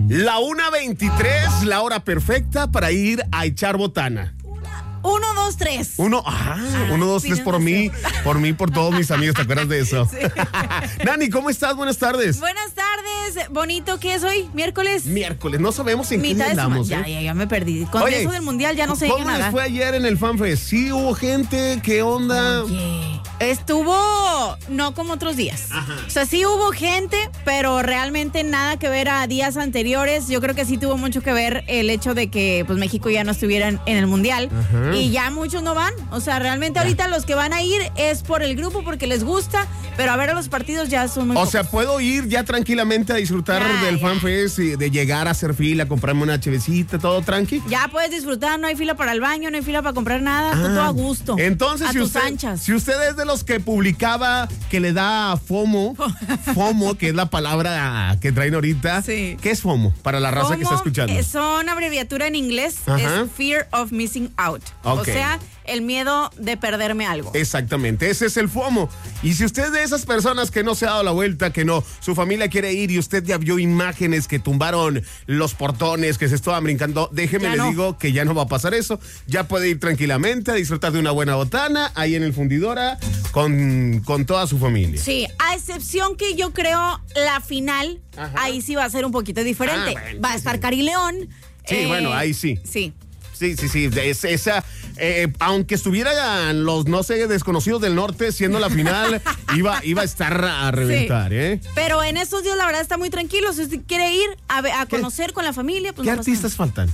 La 1:23, la hora perfecta para ir a echar botana. 1, 2, 3. 1, 2, 3 por mí, por todos mis amigos, ¿te acuerdas de eso? Sí. Nani, ¿cómo estás? Buenas tardes. Buenas tardes, bonito, ¿qué es hoy? ¿Miércoles? Miércoles, no sabemos en qué día andamos. Ya me perdí. Con eso del mundial ya no sé ¿cómo nada. les fue ayer en el FanFest? ¿Sí hubo gente? ¿Qué onda? Oye, estuvo no como otros días. Ajá. O sea, sí hubo gente, pero realmente nada que ver a días anteriores. Yo creo que sí tuvo mucho que ver el hecho de que pues México ya no estuviera en el mundial. Ajá. Y ya muchos no van, o sea, realmente ahorita los que van a ir es por el grupo porque les gusta, pero a ver a los partidos ya son muy pocos. sea, puedo ir ya tranquilamente a disfrutar del FanFest y de llegar a hacer fila, comprarme una chevecita, todo tranqui. Ya puedes disfrutar, no hay fila para el baño, no hay fila para comprar nada, todo a gusto. Entonces, a tus anchas. Si usted es de los que publicaba que le da FOMO, que es la palabra que traen ahorita, sí. ¿Qué es FOMO para la raza FOMO, que está escuchando? Son abreviatura en inglés, es Fear of Missing Out. Okay. O sea, el miedo de perderme algo. Exactamente, ese es el FOMO. Y si usted es de esas personas que no se ha dado la vuelta, que no, su familia quiere ir y usted ya vio imágenes que tumbaron los portones, que se estaban brincando, déjeme le digo que ya no va a pasar eso. Ya puede ir tranquilamente a disfrutar de una buena botana ahí en el Fundidora con toda su familia. Sí, a excepción que yo creo la final, ahí sí va a ser un poquito diferente. Bueno, va a estar Cari León. Sí, bueno, ahí sí. Sí. Sí. Esa, aunque estuvieran los, no sé, desconocidos del norte siendo la final, iba a estar a reventar, sí. Pero en estos días, la verdad, está muy tranquilo. Si usted quiere ir a conocer con la familia, pues ¿qué no artistas faltan?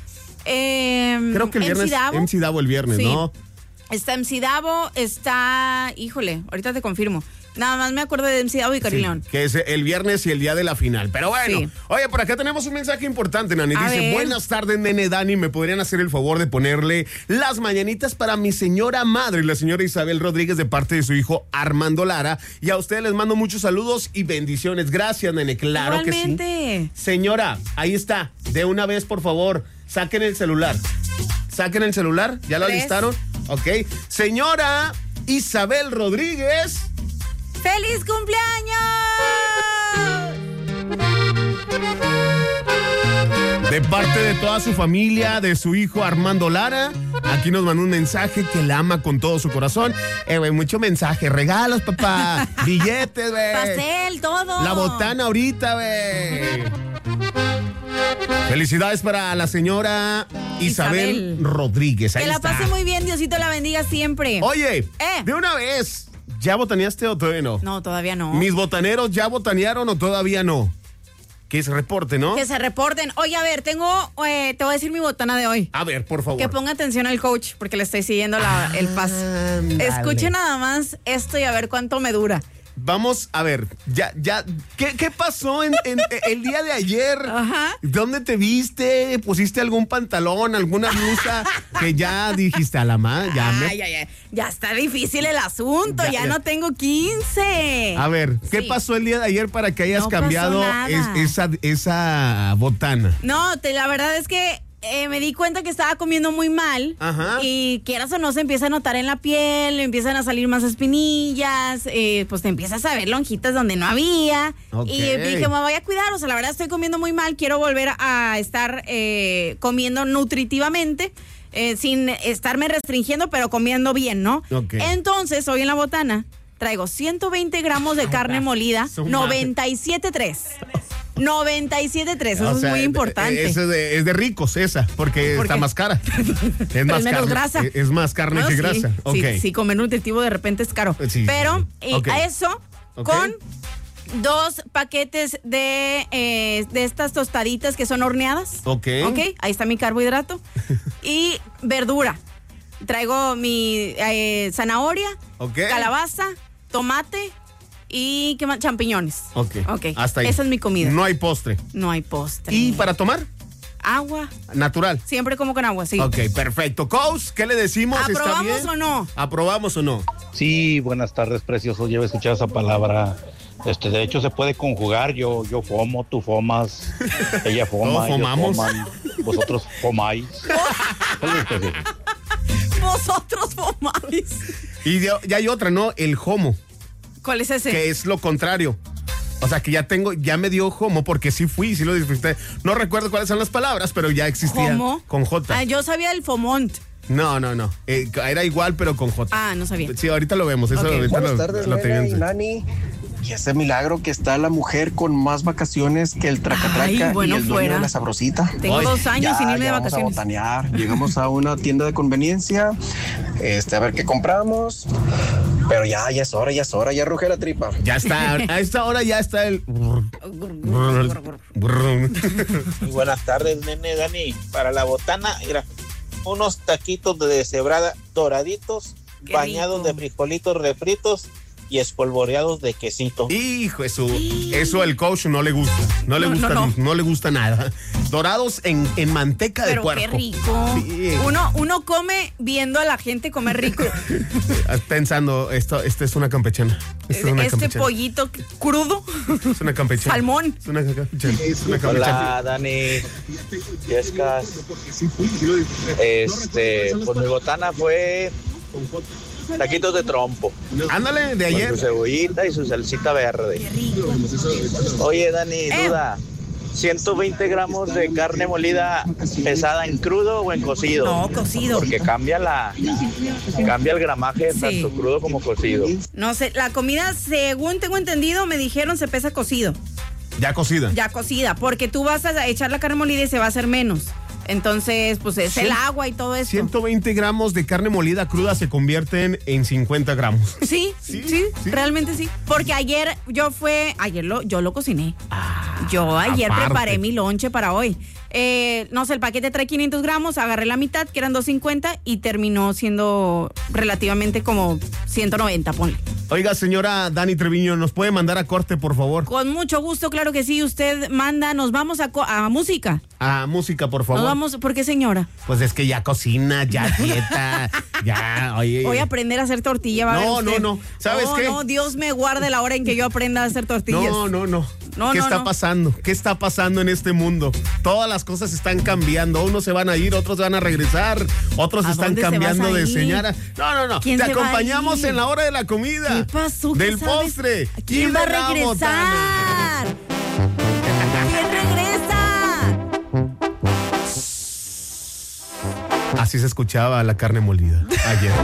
Creo que el viernes. MC Davo el viernes, sí. ¿No? Está MC Davo, está... Híjole, ahorita te confirmo. Nada más me acuerdo de MC Davo y Cari León. Que es el viernes y el día de la final. Pero bueno, oye, por acá tenemos un mensaje importante, Nani. Dice, buenas tardes, nene Dani. ¿Me podrían hacer el favor de ponerle las mañanitas para mi señora madre, la señora Isabel Rodríguez, de parte de su hijo Armando Lara? Y a ustedes les mando muchos saludos y bendiciones. Gracias, nene. Claro igualmente. Que sí. Señora, ahí está. De una vez, por favor, saquen el celular. ¿Ya lo listaron? Ok. Señora Isabel Rodríguez. ¡Feliz cumpleaños! De parte de toda su familia, de su hijo Armando Lara, aquí nos mandó un mensaje que la ama con todo su corazón. Mucho mensaje, regalos, papá, billetes, pastel, todo. La botana ahorita, Felicidades para la señora Isabel Rodríguez. Ahí que la está. pase muy bien, Diosito la bendiga siempre. Oye, de una vez, ¿ya botaneaste o todavía no? No, todavía no. ¿Mis botaneros ya botanearon o todavía no? Que se reporten, ¿no? Que se reporten. Oye, a ver, te voy a decir mi botana de hoy. A ver, por favor. Que ponga atención al coach, porque le estoy siguiendo el paso. Escuche nada más esto y a ver cuánto me dura. Vamos a ver, ¿qué pasó en el día de ayer? ¿Dónde te viste? ¿Pusiste algún pantalón, alguna blusa que ya dijiste a la madre? Ya está difícil el asunto, ya no tengo 15. A ver, ¿qué pasó el día de ayer para que hayas cambiado esa botana? No, la verdad es que me di cuenta que estaba comiendo muy mal. Y quieras o no se empieza a notar en la piel, empiezan a salir más espinillas, pues te empiezas a ver lonjitas donde no había. Y dije, me voy a cuidar, o sea, la verdad estoy comiendo muy mal, quiero volver a estar comiendo nutritivamente, sin estarme restringiendo, pero comiendo bien, ¿no? Entonces, hoy en la botana traigo 120 gramos de carne molida, 97.3. 97.3, eso es muy importante. Es de ricos esa, porque está más cara. Es más menos grasa. Es más carne que grasa. Sí, comer nutritivo de repente es caro. Pero a eso, con 2 paquetes de estas tostaditas que son horneadas. Ahí está mi carbohidrato. Y verdura. Traigo mi zanahoria, calabaza, tomate y ¿qué más? Champiñones. Hasta ahí. Esa es mi comida. No hay postre. ¿Y para tomar? Agua. Natural. Siempre como con agua, sí. Perfecto. Coach, ¿qué le decimos? ¿Aprobamos o no? ¿Aprobamos o no? Sí, buenas tardes, precioso. Llevo a escuchar esa palabra. De hecho, se puede conjugar. Yo fomo, tú fomas, ella foma, ellos foman, vosotros fomáis. Vosotros fomáis. Y ya hay otra, ¿no? El homo. ¿Cuál es ese? Que es lo contrario. O sea, que ya me dio jomo porque sí fui, sí lo disfruté. No recuerdo cuáles son las palabras, pero ya existía. ¿Jomo? Con J. Yo sabía el fomont. No. Era igual, pero con J. No sabía. Sí, ahorita lo vemos. Eso Okay. ahorita Buenas tardes, Nene y Nani. Y ese milagro que está la mujer con más vacaciones que el tracatraca y el dueño de la sabrosita. Tengo 2 años sin irme de vacaciones. Vamos a botanear. Llegamos a una tienda de conveniencia, a ver qué compramos. Pero ya es hora, ya ruge la tripa. Ya está, a esta hora ya está el... Muy buenas tardes, Nene, Dani. Para la botana, mira, unos taquitos de deshebrada doraditos, bañados de frijolitos refritos y espolvoreados de quesito. Hijo, eso el coach no le gusta. No le gusta nada. Dorados en manteca de puerco. Pero qué rico. Sí. Uno come viendo a la gente comer rico. Pensando, esta es una campechana. Pollito crudo. Es una campechana. Salmón. Es una campechana. Hola, Dani. Yescas. Pues mi botana fue taquitos de trompo. Ándale, de ayer. Con su cebollita y su salsita verde. Qué rico. Oye, Dani, duda. 120 gramos de carne molida pesada en crudo o en cocido. No, cocido. Porque cambia el gramaje tanto crudo como cocido. No sé, la comida, según tengo entendido, me dijeron se pesa cocido. Ya cocida. Ya cocida, porque tú vas a echar la carne molida y se va a hacer menos. Entonces, pues es el agua y todo eso. 120 gramos de carne molida cruda se convierten en 50 gramos. Sí, realmente sí. Porque yo lo cociné. Yo ayer preparé mi lonche para hoy. No sé, el paquete trae 500 gramos, agarré la mitad, que eran 250, y terminó siendo relativamente como 190, ponle. Oiga, señora Dani Treviño, ¿nos puede mandar a corte, por favor? Con mucho gusto, claro que sí. Usted manda, nos vamos a música. A música, por favor. Nos vamos, ¿por qué, señora? Pues es que ya cocina, ya dieta, ya, oye. Voy a aprender a hacer tortilla, ¿va? No. ¿Sabes qué? No, Dios me guarde la hora en que yo aprenda a hacer tortillas. No. ¿Qué está pasando? ¿Qué está pasando en este mundo? Todas las cosas están cambiando. Unos se van a ir, otros van a regresar, otros están cambiando de señora. No. Te acompañamos en la hora de la comida. ¿Qué pasó? Del postre. ¿Quién va a regresar? ¿Quién regresa? Así se escuchaba la carne molida ayer.